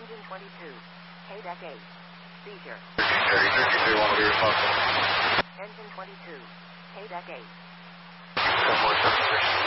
Engine 22. KDEC 8. Seizure. 1333, want to be responsible. Engine 22. KDEC 8. 10 more 7